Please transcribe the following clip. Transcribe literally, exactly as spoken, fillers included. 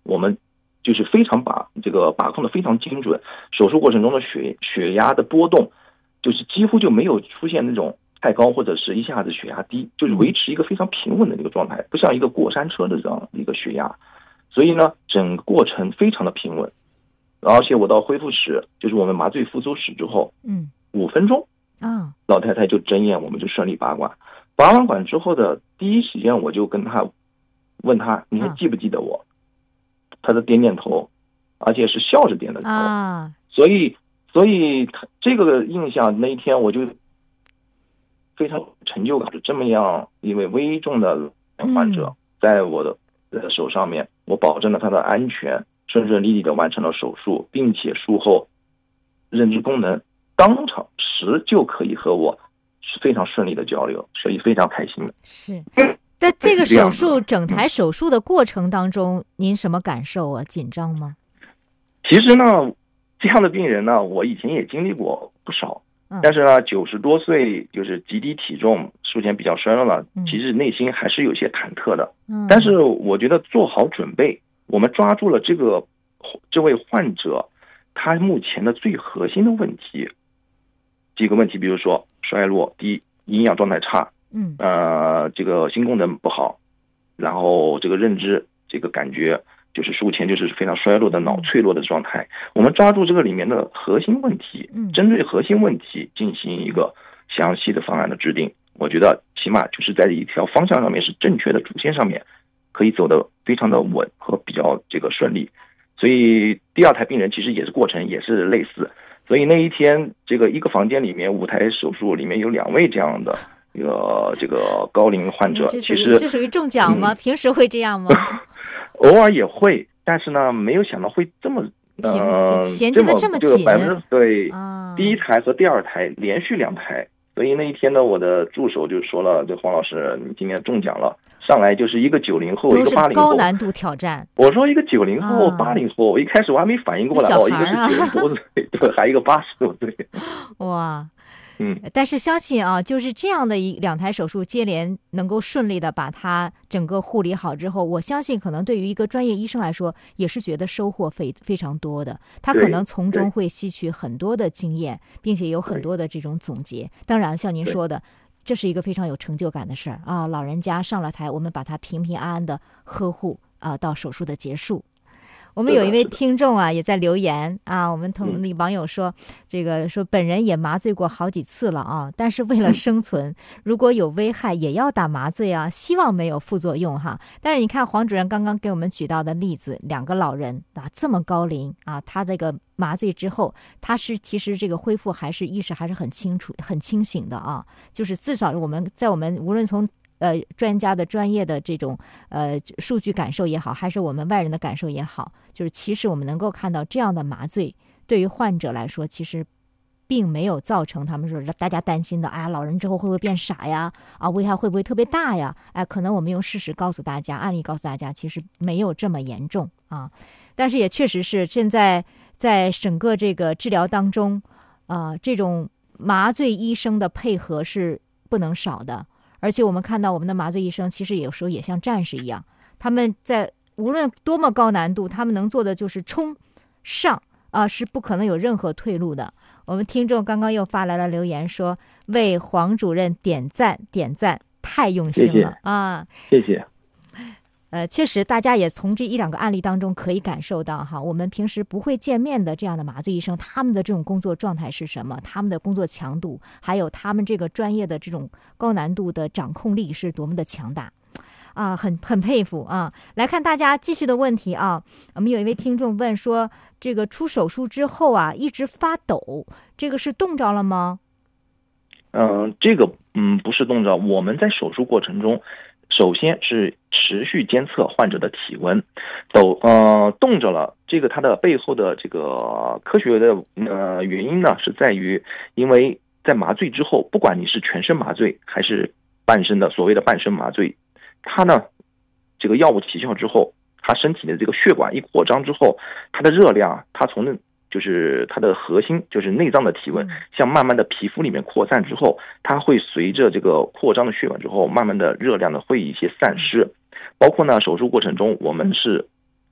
我们就是非常把这个把控的非常精准，手术过程中的血血压的波动，就是几乎就没有出现那种太高或者是一下子血压低，就是维持一个非常平稳的一个状态，不像一个过山车的这样一个血压。所以呢，整个过程非常的平稳。而且我到恢复室，就是我们麻醉复苏室之后，嗯，五分钟啊，老太太就睁眼，我们就顺利拔管。拔完管之后的第一时间，我就跟她问她，你还记不记得我？她的点点头，而且是笑着点的头啊。所以，所以这个印象那一天我就非常有成就感，就这么样一位危重的患者在我的手上面，我保证了他的安全，顺顺利利的完成了手术，并且术后认知功能当场时就可以和我非常顺利的交流，所以非常开心的。 是，在这个手术整台手术的过程当中，您什么感受啊？紧张吗？ 其实呢，这样的病人呢，我以前也经历过不少，但是呢，九十多岁就是极低体重，术前比较衰弱了，其实内心还是有些忐忑的。嗯，但是我觉得做好准备，我们抓住了这个这位患者他目前的最核心的问题，几个问题，比如说衰弱、低营养状态差，嗯，呃，这个心功能不好，然后这个认知这个感觉。就是术前就是非常衰弱的脑脆弱的状态，我们抓住这个里面的核心问题，针对核心问题进行一个详细的方案的制定。我觉得起码就是在一条方向上面是正确的主线上面，可以走得非常的稳和比较这个顺利。所以第二台病人其实也是过程也是类似，所以那一天这个一个房间里面五台手术里面有两位这样的一个这个高龄患者，其实这属于中奖吗？嗯、平时会这样吗？ 偶尔也会，但是呢，没有想到会这么呃衔接的这么紧。 百分之对、啊，第一台和第二台连续两台，所以那一天呢，我的助手就说了：“这黄老师，你今天中奖了。”上来就是一个九零后，一个八零后， 高难度挑战。 我说一个九零后、八零后，我一开始我还没反应过来，哦，一个是九十多岁，对，还一个八十多岁。 哇。 嗯， 但是相信啊，就是这样的一两台手术接连能够顺利的把它整个护理好之后，我相信可能对于一个专业医生来说，也是觉得收获非非常多的。他可能从中会吸取很多的经验，并且有很多的这种总结。当然，像您说的，这是一个非常有成就感的事儿啊！老人家上了台，我们把他平平安安的呵护啊，到手术的结束。我们有一位听众啊，也在留言啊，我们同那网友说，这个说本人也麻醉过好几次了啊，但是为了生存，如果有危害也要打麻醉啊，希望没有副作用哈。但是你看黄主任刚刚给我们举到的例子，两个老人啊这么高龄啊，他这个麻醉之后，他是其实这个恢复还是意识还是很清楚、很清醒的啊，就是至少我们在我们无论从呃，专家的专业的这种呃数据感受也好，还是我们外人的感受也好，就是其实我们能够看到这样的麻醉对于患者来说，其实并没有造成他们说大家担心的，哎呀，老人之后会不会变傻呀？啊，危害会不会特别大呀？哎，可能我们用事实告诉大家，案例告诉大家，其实没有这么严重啊。但是也确实是现在在整个这个治疗当中，啊、呃，这种麻醉医生的配合是不能少的。而且我们看到我们的麻醉医生其实有时候也像战士一样，他们在无论多么高难度，他们能做的就是冲上啊、呃，是不可能有任何退路的。我们听众刚刚又发来了留言说，为黄主任点赞点赞，太用心了， 谢谢啊！ 谢谢。 呃，确实，大家也从这一两个案例当中可以感受到哈，我们平时不会见面的这样的麻醉医生，他们的这种工作状态是什么？他们的工作强度，还有他们这个专业的这种高难度的掌控力是多么的强大啊！很很佩服啊！来看大家继续的问题啊，我们有一位听众问说，这个出手术之后啊，一直发抖，这个是冻着了吗？ 嗯、呃，这个嗯不是冻着，我们在手术过程中。首先是持续监测患者的体温，抖呃冻着了，这个它的背后的这个科学的呃原因呢，是在于因为在麻醉之后，不管你是全身麻醉还是半身的所谓的半身麻醉，它呢这个药物起效之后，它身体的这个血管一扩张之后，它的热量它从那就是它的核心，就是内脏的体温，向慢慢的皮肤里面扩散之后，它会随着这个扩张的血管之后，慢慢的热量呢会一些散失。包括呢手术过程中，我们是